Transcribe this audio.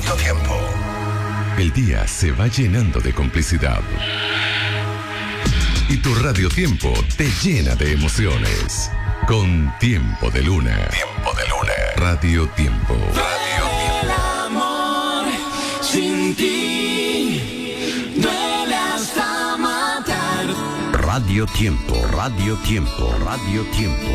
tanto tiempo. El día se va llenando de complicidad. Y tu Radio Tiempo te llena de emociones. Con Tiempo de Luna. Tiempo de Luna. Radio Tiempo. Radio Tiempo. El amor sin ti duele hasta matar. Radio Tiempo, Radio Tiempo, Radio Tiempo.